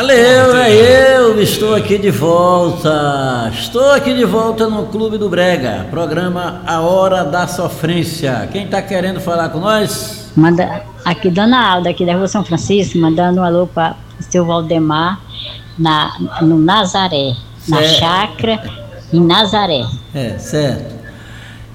Valeu, eu estou aqui de volta. Estou aqui de volta no Clube do Brega, programa A Hora da Sofrência. Quem está querendo falar com nós? Manda aqui, Dona Alda, aqui da Rua São Francisco, mandando um alô para o seu Valdemar no Nazaré, na chácara em Nazaré. Certo.